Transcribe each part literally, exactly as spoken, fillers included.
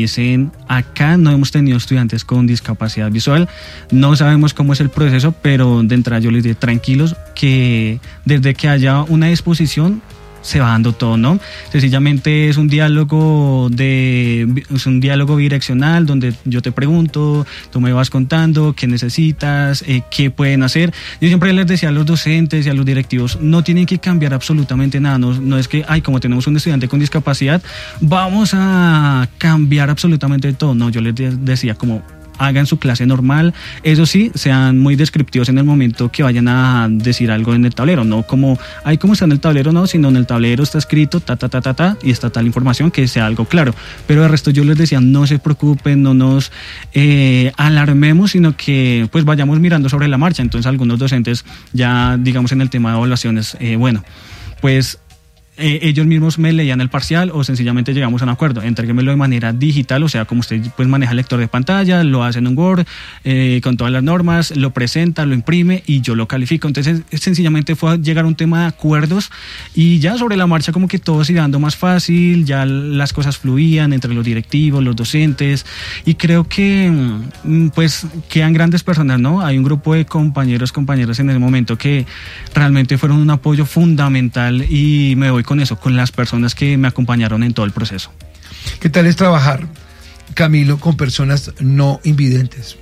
dicen, acá no hemos tenido estudiantes con discapacidad visual, no sabemos cómo es el proceso, pero de entrada yo les digo, tranquilos, que desde que haya una disposición, se va dando todo, ¿no? Sencillamente es un diálogo de es un diálogo bidireccional donde yo te pregunto, tú me vas contando qué necesitas, eh, qué pueden hacer. Yo siempre les decía a los docentes y a los directivos, no tienen que cambiar absolutamente nada, no, no es que, ay, como tenemos un estudiante con discapacidad, vamos a cambiar absolutamente todo. No, yo les de- decía como, hagan su clase normal, eso sí, sean muy descriptivos en el momento que vayan a decir algo en el tablero, no como, ay, ¿cómo está en el tablero? No, sino en el tablero está escrito ta, ta, ta, ta, ta, y está tal información, que sea algo claro. Pero de resto yo les decía, no se preocupen, no nos eh, alarmemos, sino que pues vayamos mirando sobre la marcha. Entonces algunos docentes ya, digamos, en el tema de evaluaciones, eh, bueno, pues Eh, ellos mismos me leían el parcial o sencillamente llegamos a un acuerdo, entréguemelo de manera digital, o sea, como usted pues maneja el lector de pantalla, lo hace en un Word eh, con todas las normas, lo presenta, lo imprime y yo lo califico. Entonces sencillamente fue a llegar a un tema de acuerdos y ya sobre la marcha como que todo se iba dando más fácil, ya las cosas fluían entre los directivos, los docentes, y creo que pues quedan grandes personas, ¿no? Hay un grupo de compañeros, compañeras en ese momento que realmente fueron un apoyo fundamental y me voy con eso, con las personas que me acompañaron en todo el proceso. ¿Qué tal es trabajar, Camilo, con personas no invidentes?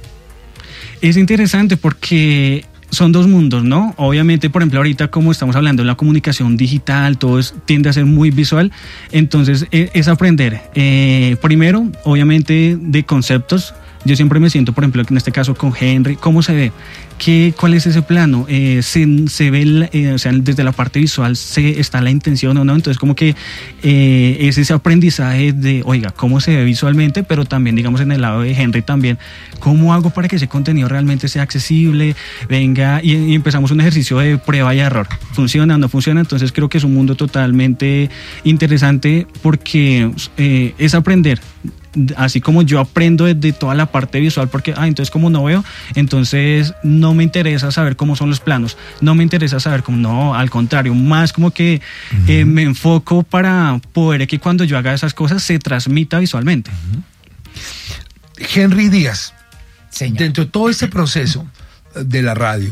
Es interesante porque son dos mundos, ¿no? Obviamente, por ejemplo, ahorita como estamos hablando de la comunicación digital, todo es, tiende a ser muy visual, entonces es, es aprender. Eh, primero, obviamente, de conceptos. Yo siempre me siento, por ejemplo, en este caso con Henry, ¿cómo se ve? ¿Qué, ¿Cuál es ese plano? Eh, se, se ve, eh, o sea, desde la parte visual se está la intención o no, entonces como que eh, es ese aprendizaje de, oiga, ¿cómo se ve visualmente? Pero también, digamos, en el lado de Henry también, ¿cómo hago para que ese contenido realmente sea accesible? Venga, y, y empezamos un ejercicio de prueba y error. ¿Funciona o no funciona? Entonces creo que es un mundo totalmente interesante porque eh, es aprender. Así como yo aprendo desde toda la parte visual, porque, ah, entonces como no veo, entonces no me interesa saber cómo son los planos, no me interesa saber cómo, no, al contrario, más como que uh-huh. eh, me enfoco para poder que cuando yo haga esas cosas se transmita visualmente. Uh-huh. Henry Díaz, señor, dentro de todo este proceso de la radio,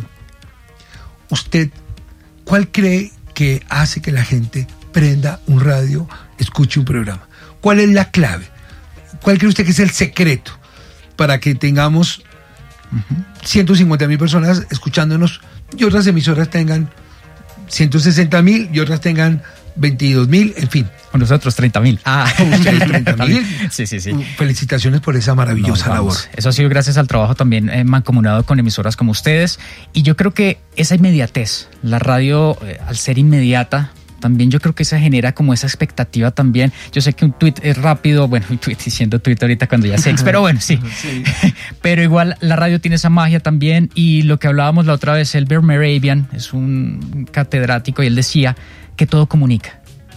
¿usted cuál cree que hace que la gente prenda un radio, escuche un programa? ¿Cuál es la clave? ¿Cuál cree usted que es el secreto para que tengamos uh-huh. ciento cincuenta mil personas escuchándonos y otras emisoras tengan ciento sesenta mil y otras tengan veintidós mil, en fin? Con nosotros treinta mil. Ah, ustedes treinta mil. Sí, sí, sí. Felicitaciones por esa maravillosa no, labor. Eso ha sido gracias al trabajo también eh, mancomunado con emisoras como ustedes. Y yo creo que esa inmediatez, la radio eh, al ser inmediata, también yo creo que se genera como esa expectativa también. Yo sé que un tweet es rápido, bueno, un tweet diciendo tweet ahorita cuando ya sé, pero bueno, sí. sí. Pero igual la radio tiene esa magia también, y lo que hablábamos la otra vez, Elber Mehrabian es un catedrático y él decía que todo comunica.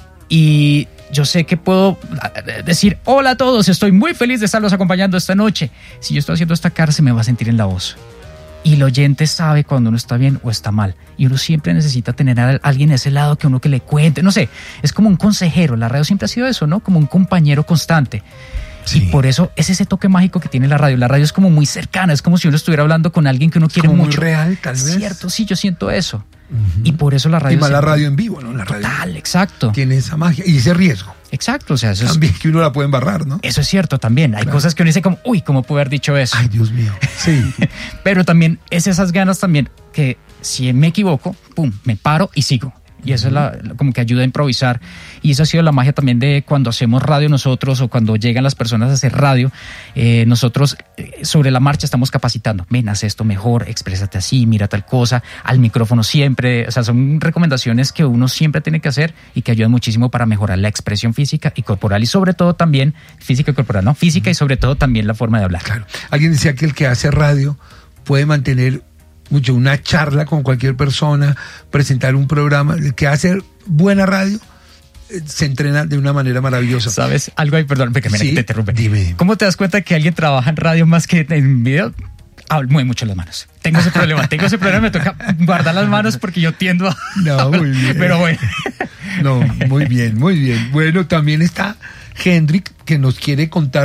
Y yo sé que puedo decir, hola a todos, estoy muy feliz de estarlos acompañando esta noche. Si yo estoy haciendo esta cara, se me va a sentir en la voz. Y el oyente sabe cuando uno está bien o está mal. Y uno siempre necesita tener a alguien a ese lado que uno que le cuente. No sé, es como un consejero. La radio siempre ha sido eso, ¿no? Como un compañero constante. Sí. Y por eso es ese toque mágico que tiene la radio. La radio es como muy cercana. Es como si uno estuviera hablando con alguien que uno quiere como mucho. Muy real, tal vez. Cierto, sí, yo siento eso. Uh-huh. Y por eso la radio... Y más la radio en vivo, ¿no? La radio total, exacto. Tiene esa magia y ese riesgo. Exacto, o sea, eso también es... que uno la puede embarrar, ¿no? Eso es cierto también. Hay claro. cosas que uno dice como, uy, ¿cómo pude haber dicho eso? Ay, Dios mío. Sí. Pero también es esas ganas también que si me equivoco, pum, me paro y sigo. Y eso es la, como que ayuda a improvisar. Y eso ha sido la magia también de cuando hacemos radio nosotros, o cuando llegan las personas a hacer radio. Eh, nosotros eh, sobre la marcha estamos capacitando. Ven, haz esto mejor, exprésate así, mira tal cosa, al micrófono siempre. O sea, son recomendaciones que uno siempre tiene que hacer y que ayudan muchísimo para mejorar la expresión física y corporal. Y sobre todo también, física y corporal, ¿no? Física y sobre todo también la forma de hablar. Claro. Alguien decía que el que hace radio puede mantener mucho una charla con cualquier persona, presentar un programa. El que hace buena radio eh, se entrena de una manera maravillosa. ¿Sabes? Algo ahí, perdón, porque mira, sí, que te interrumpe. Dime. ¿Cómo te das cuenta que alguien trabaja en radio más que en video? Ah, mueve mucho las manos. Tengo ese problema, tengo ese problema, me toca guardar las manos porque yo tiendo a... No, muy bien. Pero bueno. No, muy bien, muy bien. Bueno, también está Hendrik, que nos quiere contar